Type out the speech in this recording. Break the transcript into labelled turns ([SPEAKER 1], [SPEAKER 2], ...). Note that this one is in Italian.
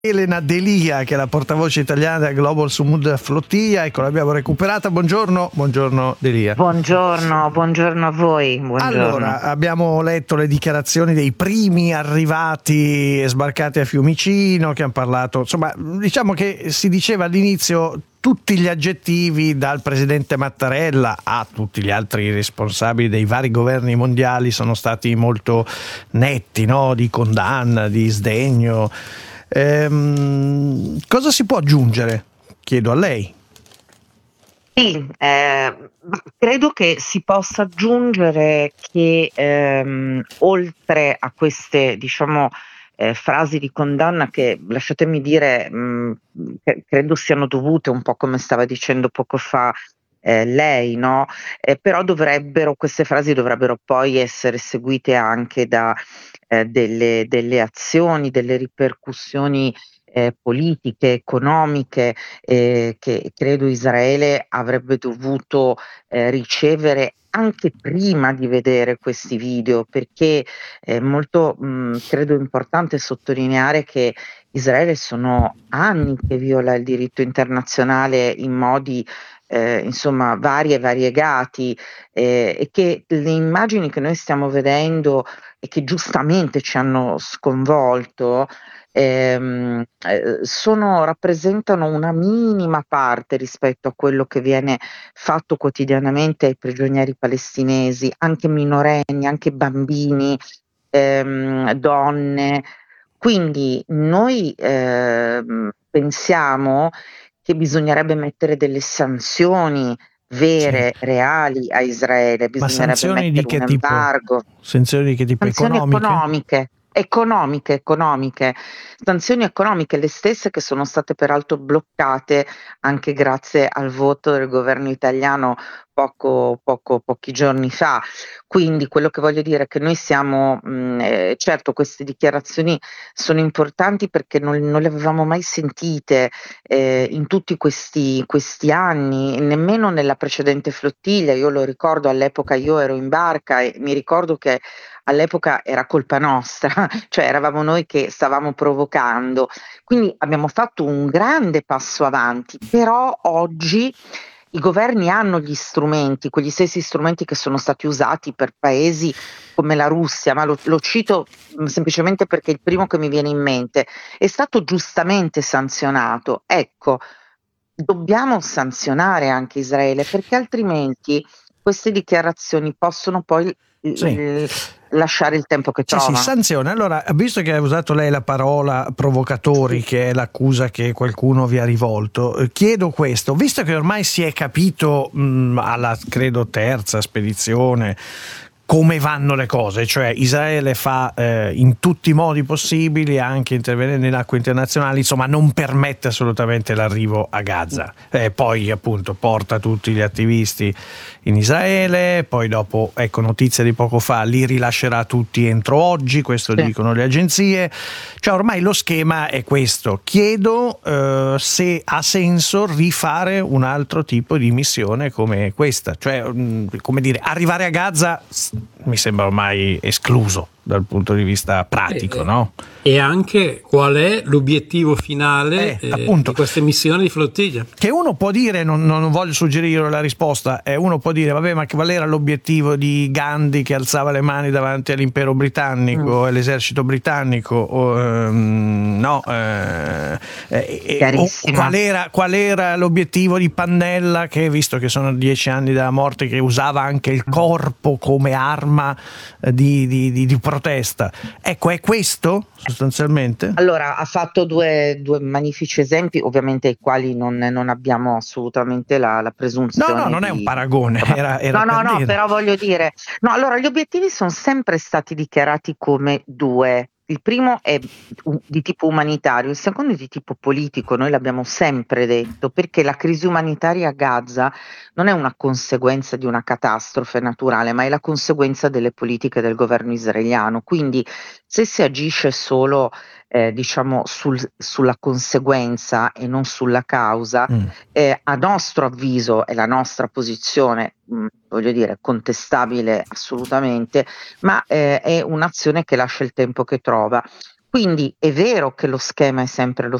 [SPEAKER 1] Elena D'Elia, che è la portavoce italiana della Global Sumud Flotilla. Ecco, l'abbiamo recuperata. Buongiorno D'Elia.
[SPEAKER 2] Buongiorno a voi.
[SPEAKER 1] Allora, abbiamo letto le dichiarazioni dei primi arrivati e sbarcati a Fiumicino, che hanno parlato, insomma, diciamo che si diceva all'inizio tutti gli aggettivi, dal presidente Mattarella a tutti gli altri responsabili dei vari governi mondiali, sono stati molto netti, no? Di condanna, di sdegno. Cosa si può aggiungere? Chiedo a lei.
[SPEAKER 2] Sì, credo che si possa aggiungere che oltre a queste, diciamo, frasi di condanna che, lasciatemi dire, credo siano dovute, un po' come stava dicendo poco fa lei, no? Però queste frasi dovrebbero poi essere seguite anche da delle azioni, delle ripercussioni politiche, economiche, che credo Israele avrebbe dovuto ricevere anche prima di vedere questi video, perché è molto, credo importante sottolineare che Israele sono anni che viola il diritto internazionale in modi insomma vari e variegati, e che le immagini che noi stiamo vedendo e che giustamente ci hanno sconvolto rappresentano una minima parte rispetto a quello che viene fatto quotidianamente ai prigionieri palestinesi, anche minorenni, anche bambini, donne. Quindi noi pensiamo che bisognerebbe mettere delle sanzioni
[SPEAKER 1] Sì.
[SPEAKER 2] vere, reali a Israele,
[SPEAKER 1] Ma
[SPEAKER 2] bisognerebbe
[SPEAKER 1] sanzioni di
[SPEAKER 2] mettere un
[SPEAKER 1] che tipo?
[SPEAKER 2] embargo.
[SPEAKER 1] Sanzioni di che tipo?
[SPEAKER 2] Sanzioni
[SPEAKER 1] Economiche?
[SPEAKER 2] economiche, sanzioni economiche, le stesse che sono state peraltro bloccate anche grazie al voto del governo italiano pochi giorni fa. Quindi quello che voglio dire è che noi siamo, certo queste dichiarazioni sono importanti perché non le avevamo mai sentite in tutti questi anni, nemmeno nella precedente flottiglia. Io lo ricordo, all'epoca io ero in barca e mi ricordo che all'epoca era colpa nostra, cioè eravamo noi che stavamo provocando. Quindi abbiamo fatto un grande passo avanti, però oggi i governi hanno gli strumenti, quegli stessi strumenti che sono stati usati per paesi come la Russia, ma lo cito semplicemente perché è il primo che mi viene in mente, è stato giustamente sanzionato. Ecco, dobbiamo sanzionare anche Israele, perché altrimenti queste dichiarazioni possono poi
[SPEAKER 1] Sì.
[SPEAKER 2] lasciare il tempo che
[SPEAKER 1] Sì,
[SPEAKER 2] trova.
[SPEAKER 1] sanzione. Allora, visto che ha usato lei la parola provocatori,
[SPEAKER 2] Sì.
[SPEAKER 1] che è l'accusa che qualcuno vi ha rivolto, chiedo questo, visto che ormai si è capito alla, credo, terza spedizione come vanno le cose, cioè Israele fa in tutti i modi possibili, anche intervenendo in acque internazionali, insomma non permette assolutamente l'arrivo a Gaza, poi appunto porta tutti gli attivisti in Israele, poi dopo, ecco, notizia di poco fa, li rilascerà tutti entro oggi, questo
[SPEAKER 2] Sì.
[SPEAKER 1] dicono le agenzie, cioè ormai lo schema è questo. Chiedo se ha senso rifare un altro tipo di missione come questa, cioè come dire, arrivare a Gaza mi sembra ormai escluso dal punto di vista pratico, no?
[SPEAKER 3] E anche qual è l'obiettivo finale di queste missioni di flottiglia?
[SPEAKER 1] Che uno può dire, non voglio suggerire la risposta, uno può dire, vabbè, ma qual era l'obiettivo di Gandhi che alzava le mani davanti all'impero britannico e l'esercito britannico? No, qual era l'obiettivo di Pannella, che visto che sono 10 anni dalla morte, che usava anche il corpo come arma di protesta? Ecco, è questo sostanzialmente?
[SPEAKER 2] Allora, ha fatto due magnifici esempi, ovviamente ai quali non abbiamo assolutamente la
[SPEAKER 1] No,
[SPEAKER 2] presunzione
[SPEAKER 1] non è un
[SPEAKER 2] di
[SPEAKER 1] paragone,
[SPEAKER 2] insomma,
[SPEAKER 1] era per
[SPEAKER 2] no,
[SPEAKER 1] dire.
[SPEAKER 2] però voglio dire, no, allora gli obiettivi sono sempre stati dichiarati come due. Il primo è di tipo umanitario, il secondo è di tipo politico, noi l'abbiamo sempre detto, perché la crisi umanitaria a Gaza non è una conseguenza di una catastrofe naturale, ma è la conseguenza delle politiche del governo israeliano. Quindi se si agisce solo diciamo sulla conseguenza e non sulla causa, a nostro avviso è la nostra posizione, voglio dire, contestabile assolutamente, ma è un'azione che lascia il tempo che trova. Quindi è vero che lo schema è sempre lo